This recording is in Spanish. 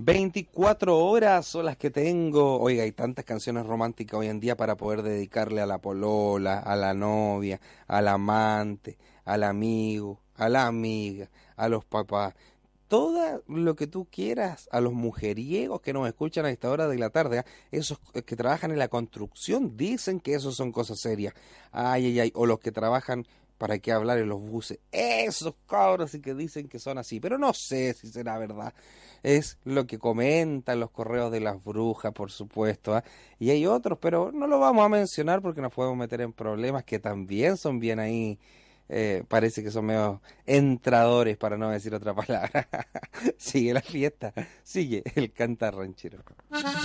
24 horas son las que tengo. Oiga, hay tantas canciones románticas hoy en día para poder dedicarle a la polola, a la novia, al amante, al amigo, a la amiga, a los papás. Todo lo que tú quieras, a los mujeriegos que nos escuchan a esta hora de la tarde, ¿ah? Esos que trabajan en la construcción dicen que eso son cosas serias. Ay, ay, ay. O los que trabajan, para qué hablar, en los buses. Esos cabros sí que dicen que son así, pero no sé si será verdad. Es lo que comentan los correos de las brujas, por supuesto, ¿ah? Y hay otros, pero no lo vamos a mencionar porque nos podemos meter en problemas que también son bien ahí. Parece que son medio entradores, para no decir otra palabra. Sigue la fiesta, sigue el cantar ranchero.